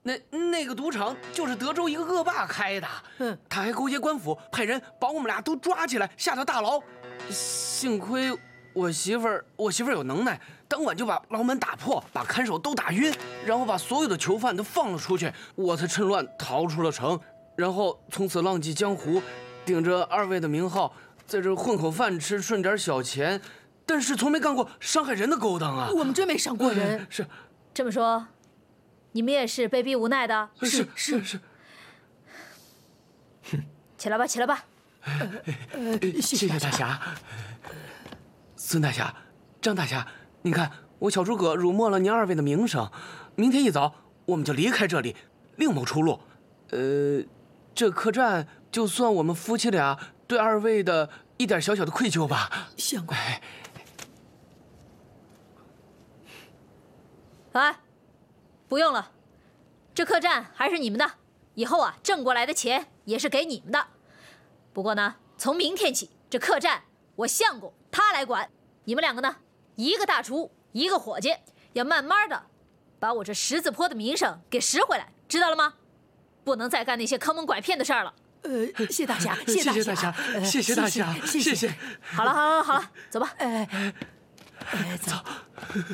那个赌场就是德州一个恶霸开的，他还勾结官府，派人把我们俩都抓起来，下到大牢。幸亏我媳妇儿有能耐，当晚就把牢门打破，把看守都打晕，然后把所有的囚犯都放了出去，我才趁乱逃出了城，然后从此浪迹江湖，顶着二位的名号，在这混口饭吃，顺点小钱，但是从没干过伤害人的勾当啊！ 我们真没伤过人。 是， 这么说，你们也是被逼无奈的？ 是。 起来吧，起来吧。 谢谢大侠。孙大侠，张大侠，你看我小诸葛辱没了您二位的名声，明天一早我们就离开这里，另谋出路。这客栈就算我们夫妻俩对二位的一点小小的愧疚吧。 相公， 哎，不用了，这客栈还是你们的，以后啊挣过来的钱也是给你们的。不过呢，从明天起，这客栈我相公他来管，你们两个呢，一个大厨，一个伙计，要慢慢的把我这十字坡的名声给拾回来，知道了吗？不能再干那些坑蒙拐骗的事儿了。 谢大侠， 谢谢大侠，谢谢大侠，谢谢。 好了，走吧。 走。